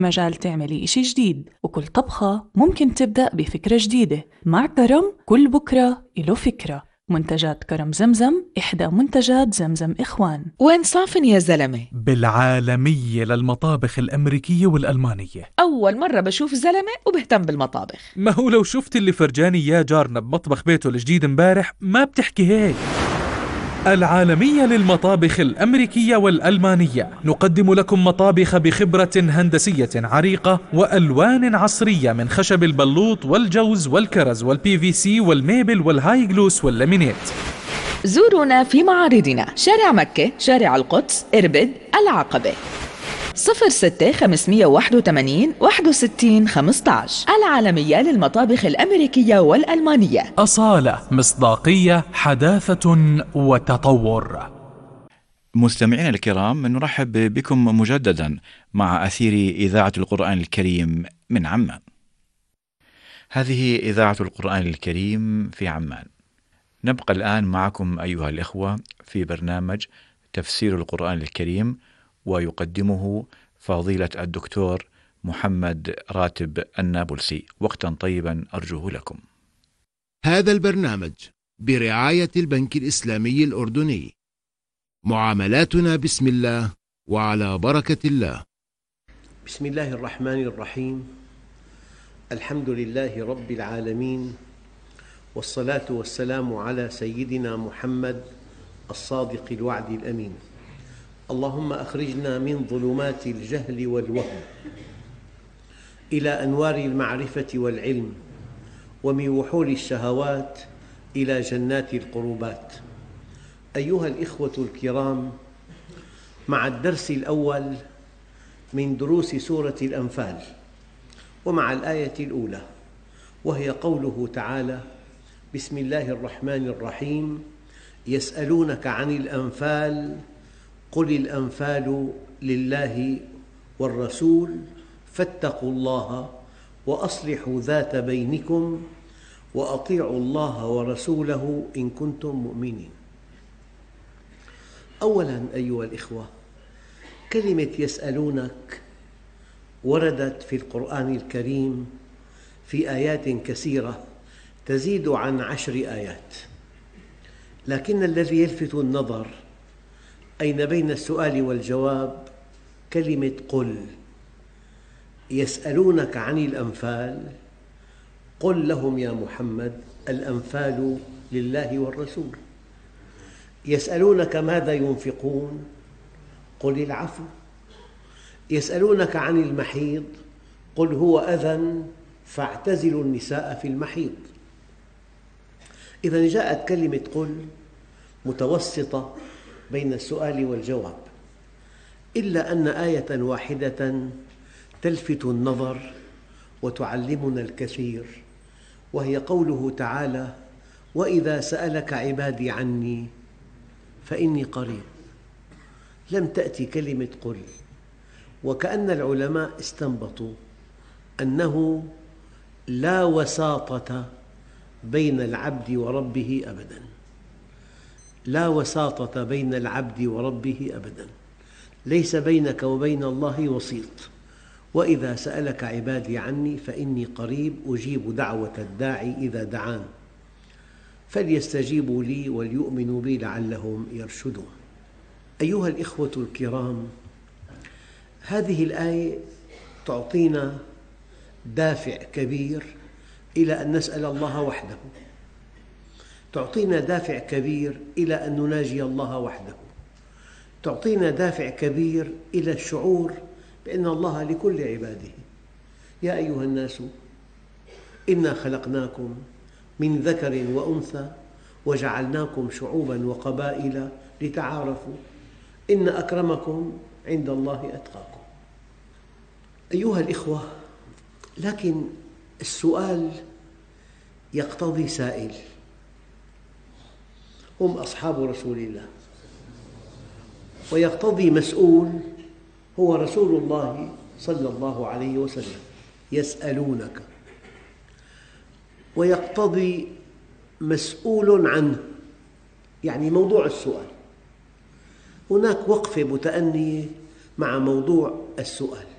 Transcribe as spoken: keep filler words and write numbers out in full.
مجال تعملي إشي جديد، وكل طبخة ممكن تبدأ بفكرة جديدة. مع كرم كل بكرة إله فكرة. منتجات كرم زمزم إحدى منتجات زمزم إخوان. وين صافن يا زلمة؟ بالعالمية للمطابخ الأمريكية والألمانية. أول مرة بشوف زلمة وبهتم بالمطابخ. ما هو لو شفت اللي فرجاني يا جارنا بمطبخ بيته الجديد امبارح ما بتحكي هيك. العالمية للمطابخ الأمريكية والألمانية، نقدم لكم مطابخ بخبرة هندسية عريقة وألوان عصرية من خشب البلوط والجوز والكرز والبي في سي والميبل والهاي جلوس واللامينيت. زورونا في معارضنا شارع مكة، شارع القدس، إربد، العقبة. صفر ستة خمسمية واحد وثمانين واحد وستين خمسة عشر. العالمية للمطابخ الأمريكية والألمانية. أصالة، مصداقية، حداثة وتطور. مستمعينا الكرام، نرحب بكم مجددا مع أثير إذاعة القرآن الكريم من عمان. هذه إذاعة القرآن الكريم في عمان. نبقى الآن معكم أيها الإخوة في برنامج تفسير القرآن الكريم، ويقدمه فضيلة الدكتور محمد راتب النابلسي. وقتا طيبا أرجوه لكم. هذا البرنامج برعاية البنك الإسلامي الأردني. معاملاتنا بسم الله وعلى بركة الله. بسم الله الرحمن الرحيم. الحمد لله رب العالمين، والصلاة والسلام على سيدنا محمد الصادق الوعد الأمين. اللهم أخرجنا من ظلمات الجهل والوهم إلى أنوار المعرفة والعلم، ومن وحول الشهوات إلى جنات القربات. أيها الإخوة الكرام، مع الدرس الأول من دروس سورة الأنفال، ومع الآية الأولى، وهي قوله تعالى: بسم الله الرحمن الرحيم. يسألونك عن الأنفال قل الأنفال لله والرسول فاتقوا الله وأصلحوا ذات بينكم وأطيعوا الله ورسوله إن كنتم مؤمنين. أولاً أيها الإخوة، كلمة يسألونك وردت في القرآن الكريم في آيات كثيرة تزيد عن عشر آيات، لكن الذي يلفت النظر أين بين السؤال والجواب كلمة قل. يسألونك عن الأنفال، قل لهم يا محمد الأنفال لله والرسول. يسألونك ماذا ينفقون، قل العفو. يسألونك عن المحيض، قل هو أذى فاعتزلوا النساء في المحيض. إذن جاءت كلمة قل متوسطة بين السؤال والجواب، إلا أن آية واحدة تلفت النظر وتعلمنا الكثير، وهي قوله تعالى: وإذا سألك عبادي عني فإني قريب. لم تأتي كلمة قل، وكأن العلماء استنبطوا أنه لا وساطة بين العبد وربه أبداً. لا وساطة بين العبد وربه أبداً، ليس بينك وبين الله وسيط. وإذا سألك عبادي عني فإني قريب أجيب دعوة الداعي إذا دعان فليستجيبوا لي وليؤمنوا بي لعلهم يرشدون. أيها الإخوة الكرام، هذه الآية تعطينا دافع كبير إلى أن نسأل الله وحده، تعطينا دافع كبير إلى أن نناجي الله وحده، تعطينا دافع كبير إلى الشعور بأن الله لكل عباده. يا أيها الناس إنا خلقناكم من ذكر وأنثى وجعلناكم شعوباً وقبائل لتعارفوا إن أكرمكم عند الله أتقاكم. أيها الإخوة، لكن السؤال يقتضي سائل، هم أصحاب رسول الله، ويقتضي مسؤول هو رسول الله صلى الله عليه وسلم. يسألونك، ويقتضي مسؤول عنه، يعني موضوع السؤال. هناك وقفة متأنية مع موضوع السؤال.